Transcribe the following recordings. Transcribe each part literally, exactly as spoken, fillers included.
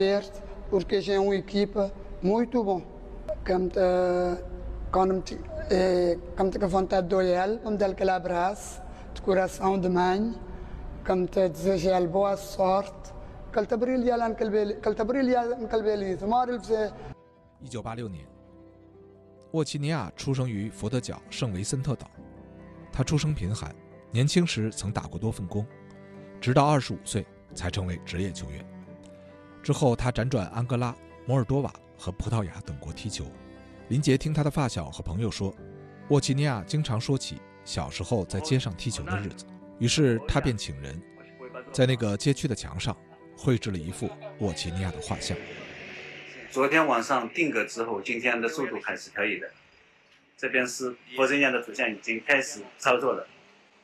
Porque é uma equipa muito bom. Como como como com vontade de olhar, como dar aquele abraço de coração de mãe, como te desejar boa sorte, que te brilha lá naquele que te brilha naquele beleza. Mas ele 一九八六年，沃奇尼亚出生于佛得角圣维森特岛。他出生贫寒，年轻时曾打过多份工，直到二十五岁才成为职业球员。之后，他辗转安哥拉、摩尔多瓦和葡萄牙等国踢球。林杰听他的发小和朋友说，沃奇尼亚经常说起小时候在街上踢球的日子，于是他便请人在那个街区的墙上绘制了一幅沃奇尼亚的画像。 昨天晚上定格之后，今天的速度还是可以的。这边是佛真亚的图像已经开始操作了。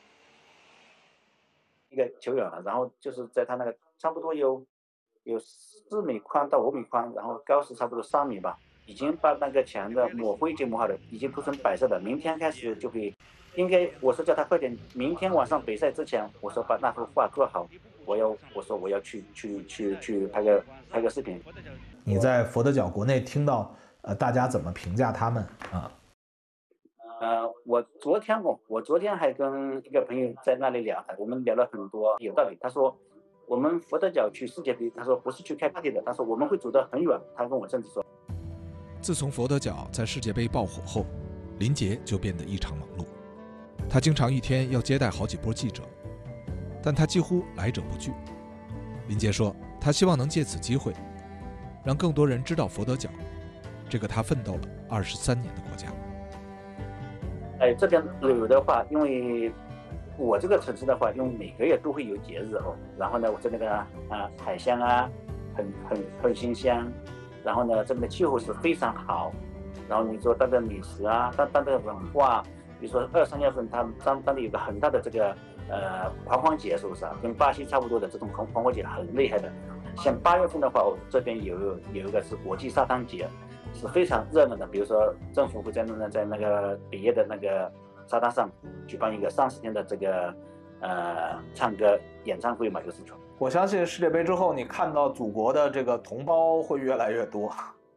一个球员了，然后就是在他那个差不多有有四米宽到五米宽，然后高是差不多三米吧。已经把那个墙的抹灰已经抹好了，已经涂成白色的。明天开始就可以，应该我说叫他快点，明天晚上比赛之前，我说把那幅画做好，我要我说我要去去去去拍个拍个视频。 你在佛得角国内听到呃大家怎么评价他们啊？ 呃，我昨天我我昨天还跟一个朋友在那里聊，我们聊了很多有道理。他说我们佛得角去世界杯，他说不是去开 party 的，他说我们会走得很远。他跟我这样子说。 自从佛得角在世界杯爆火后，林杰就变得异常忙碌。他经常一天要接待好几波记者，但他几乎来者不拒。林杰说，他希望能借此机会，让更多人知道佛得角这个他奋斗了二十三年的国家。 哎，这边旅游的话，因为我这个城市的话，因为每个月都会有节日哦，然后呢，我这边的啊、呃、海鲜啊，很很很新鲜。然后呢，这边的气候是非常好，然后你说它的美食啊，它它的文化，比如说二三月份，它当当地有个很大的这个呃狂欢节，是不是啊？跟巴西差不多的这种狂狂欢节很厉害的。像八月份的话，我这边有有一个是国际沙滩节，是非常热闹的。比如说政府会在那在那个北野的那个沙滩上举办一个三十天的这个呃唱歌演唱会嘛，就是说。 我相信世界杯之后，你看到祖国的这个同胞会越来越多。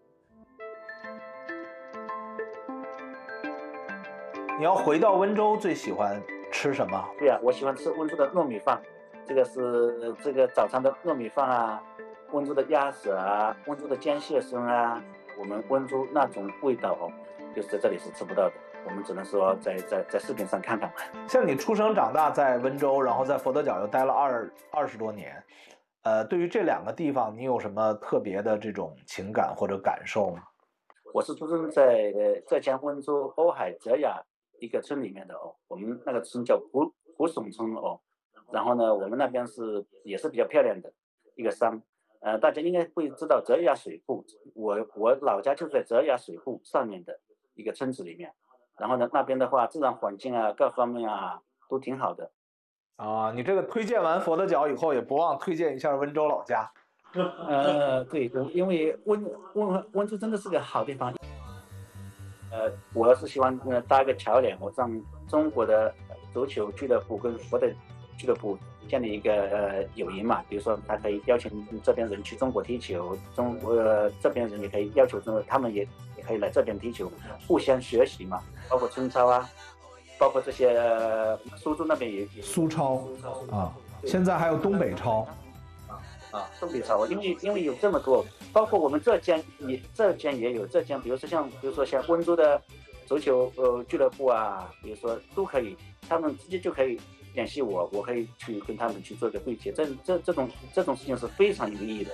你要回到温州，最喜欢吃什么？ 对啊，我喜欢吃温州的糯米饭，这个是这个早餐的糯米饭啊，温州的鸭舌啊，温州的煎蟹生啊，我们温州那种味道哦，就是在这里是吃不到的。我们只能说在在在视频上看看。 像你出生长大在温州，然后在佛得角又待了二二十多年，呃，对于这两个地方，你有什么特别的这种情感或者感受吗？ 我是出生在呃浙江温州瓯海泽雅一个村里面的哦，我们那个村叫古古耸村哦，然后呢，我们那边是也是比较漂亮的一个山，呃，大家应该会知道泽雅水库，我我老家就在泽雅水库上面的一个村子里面。然后呢，那边的话，自然环境啊，各方面啊，都挺好的。 啊，你这个推荐完佛得角以后，也不忘推荐一下温州老家。 呃，对，因为温温温州真的是个好地方。呃，我要是希望呃搭一个桥梁，我让中国的足球俱乐部跟佛得俱乐部建立一个呃友谊嘛。比如说，他可以邀请这边人去中国踢球，中呃这边人也可以要求中国，他们也也可以来这边踢球，互相学习嘛。包括春超啊，包括这些、呃、苏州那边也有苏超啊，现在还有东北超啊，东北超，因为因为有这么多，包括我们浙江也浙江也有浙江，比如说像比如说像温州的足球呃俱乐部啊，比如说都可以，他们直接就可以联系我，我可以去跟他们去做一个对接，这这这种这种事情是非常有意义的。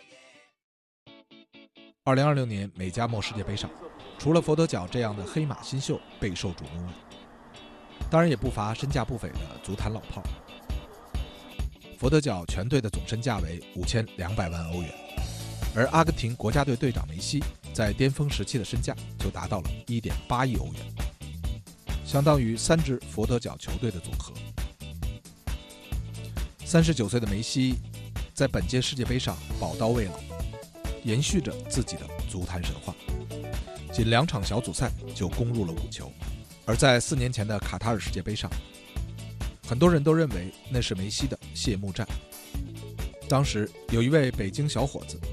二零二六年美加墨世界杯上，除了佛得角这样的黑马新秀备受瞩目，当然也不乏身价不菲的足坛老炮。佛得角全队的总身价为五千两百万欧元，而阿根廷国家队队长梅西在巅峰时期的身价就达到了一点八亿欧元，相当于三支佛得角球队的总和。三十九岁的梅西在本届世界杯上宝刀未老，延续着自己的足坛神话，仅两场小组赛就攻入了五球。而在四年前的卡塔尔世界杯上，很多人都认为那是梅西的谢幕战。当时有一位北京小伙子